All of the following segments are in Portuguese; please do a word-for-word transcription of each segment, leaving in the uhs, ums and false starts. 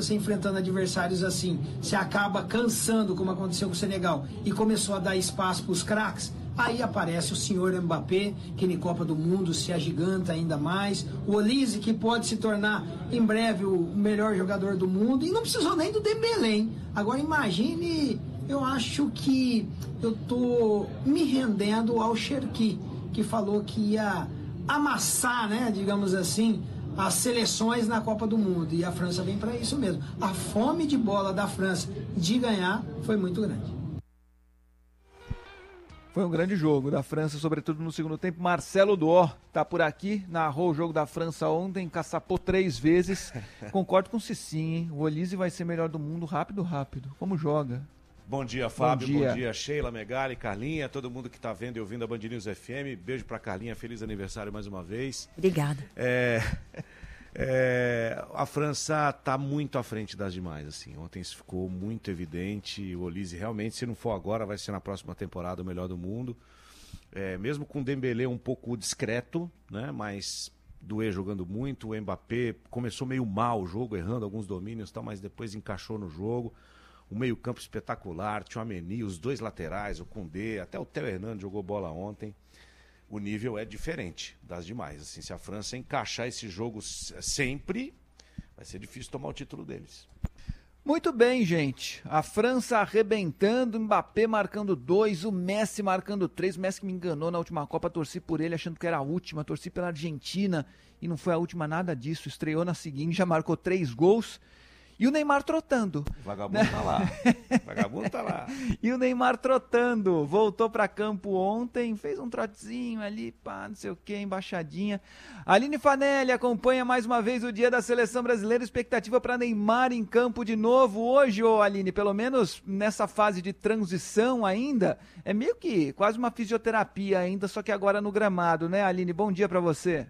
você enfrentando adversários assim, você acaba cansando, como aconteceu com o Senegal, e começou a dar espaço para os craques, aí aparece o senhor Mbappé, que na Copa do Mundo se agiganta ainda mais, o Olise, que pode se tornar em breve o melhor jogador do mundo, e não precisou nem do Dembélé, hein? Agora imagine, eu acho que eu tô me rendendo ao Cherki, que falou que ia amassar, né, digamos assim, as seleções na Copa do Mundo, e a França vem para isso mesmo. A fome de bola da França de ganhar foi muito grande. Foi um grande jogo da França, sobretudo no segundo tempo. Marcelo Duó tá por aqui, narrou o jogo da França ontem, caçapou três vezes. Concordo com o Cicinho, hein? O Olise vai ser melhor do mundo rápido, rápido. Como joga? Bom dia, Fábio. Bom dia, Bom dia Sheila, Megali, Carlinha, todo mundo que tá vendo e ouvindo a Band News F M. Beijo pra Carlinha, feliz aniversário mais uma vez. Obrigada. É... É, a França está muito à frente das demais, assim. Ontem isso ficou muito evidente. O Olise realmente, se não for agora, vai ser na próxima temporada o melhor do mundo. É, mesmo com o Dembélé um pouco discreto, né? Mas Doué jogando muito, o Mbappé começou meio mal o jogo, errando alguns domínios e tal, mas depois encaixou no jogo. O meio-campo espetacular, Tchouaméni, os dois laterais, o Koundé, até o Théo Hernandes jogou bola ontem. O nível é diferente das demais. Assim, se a França encaixar esse jogo sempre, vai ser difícil tomar o título deles. Muito bem, gente. A França arrebentando, Mbappé marcando dois, o Messi marcando três. O Messi que me enganou na última Copa, torci por ele achando que era a última, torci pela Argentina e não foi a última nada disso. Estreou na seguinte, já marcou três gols. E o Neymar trotando. O vagabundo tá lá. O vagabundo tá lá. E o Neymar trotando. Voltou para campo ontem, fez um trotezinho ali, pá, não sei o que, embaixadinha. Aline Fanelli acompanha mais uma vez o dia da Seleção Brasileira. Expectativa para Neymar em campo de novo hoje, ô Aline, pelo menos nessa fase de transição ainda. É meio que quase uma fisioterapia ainda, só que agora no gramado, né, Aline? Bom dia para você.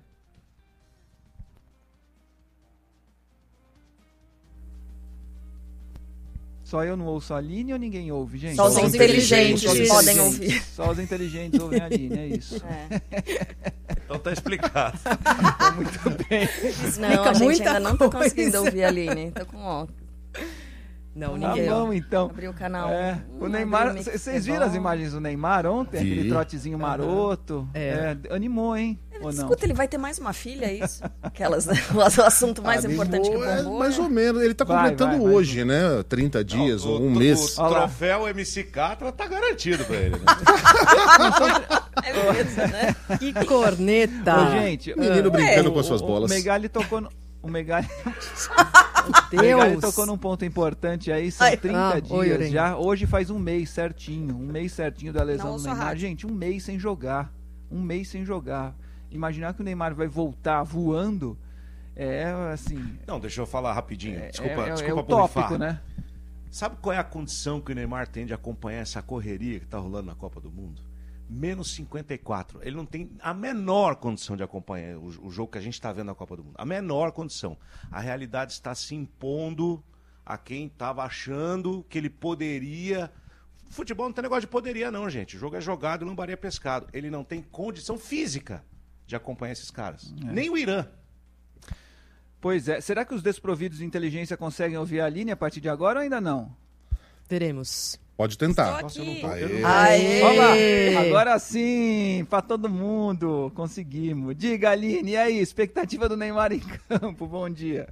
Só eu não ouço a Aline ou ninguém ouve, gente? Só os inteligentes, inteligentes podem ouvir. Só os inteligentes ouvem a Aline, é isso. É. Então tá explicado. Tá muito bem. Não, a gente ainda não tá conseguindo ouvir a Aline. Tá com ó. Não, ninguém. Tá bom, então. Abriu o canal. É. O Neymar, vocês viram as imagens do Neymar ontem? Vi. Aquele trotezinho maroto. É. É, animou, hein? Ou não? Escuta, ele vai ter mais uma filha, é isso? Aquelas, o assunto mais Ah, importante que é bombou. mais é... ou menos. Ele tá Vai, completando vai, vai. hoje, né? trinta dias Não, ou o, um o, mês. O troféu M C Catra tá garantido pra ele, né? É mesmo, né? Que corneta! Ô, gente, Menino ah, brincando o- com as suas o- bolas. O Megali tocou no... O Megali... O Megali Deus! tocou num ponto importante aí, são Ai. trinta Ah, dias oi, Urém. já. Hoje faz um mês certinho, um mês certinho da lesão Não do ouço a Neymar. rádio. Gente, um mês sem jogar. Um mês sem jogar. Imaginar que o Neymar vai voltar voando, é assim... Não, deixa eu falar rapidinho. É, Desculpa, é, é desculpa utópico, borrifar. né? Sabe qual é a condição que o Neymar tem de acompanhar essa correria que tá rolando na Copa do Mundo? Menos cinquenta e quatro. Ele não tem a menor condição de acompanhar o, o jogo que a gente está vendo na Copa do Mundo. A menor condição. A realidade está se impondo a quem estava achando que ele poderia... Futebol não tem negócio de poderia não, gente. O jogo é jogado e lambaria pescado. Ele não tem condição física de acompanhar esses caras. É. Nem o Irã. Pois é. Será que os desprovidos de inteligência conseguem ouvir a Aline a partir de agora ou ainda não? Teremos. Pode tentar. Tô aqui. Aê. Aê! Olá, agora sim, pra todo mundo, conseguimos. Diga, Aline, e aí, expectativa do Neymar em campo, bom dia.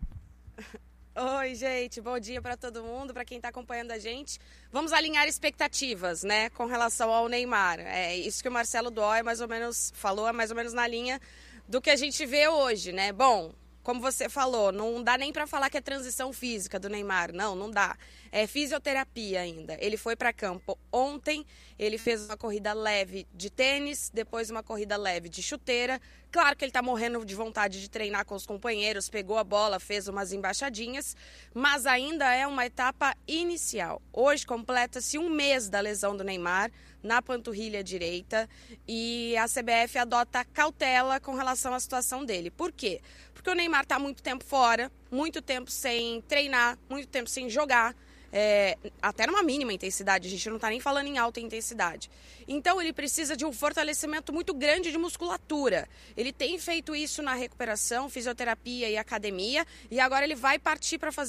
Oi, gente, bom dia para todo mundo, para quem está acompanhando a gente. Vamos alinhar expectativas, né, com relação ao Neymar. É isso que o Marcelo Dói mais ou menos falou, é mais ou menos na linha do que a gente vê hoje, né? Bom, como você falou, não dá nem para falar que é transição física do Neymar, não, não dá. É fisioterapia ainda. Ele foi para campo ontem, ele fez uma corrida leve de tênis, depois uma corrida leve de chuteira. Claro que ele está morrendo de vontade de treinar com os companheiros, pegou a bola, fez umas embaixadinhas, mas ainda é uma etapa inicial. Hoje completa-se um mês da lesão do Neymar na panturrilha direita e a C B F adota cautela com relação à situação dele. Por quê? Porque o Neymar está muito tempo fora, muito tempo sem treinar, muito tempo sem jogar. É, até numa mínima intensidade, a gente não está nem falando em alta intensidade. Então ele precisa de um fortalecimento muito grande de musculatura. Ele tem feito isso na recuperação, fisioterapia e academia, e agora ele vai partir para fazer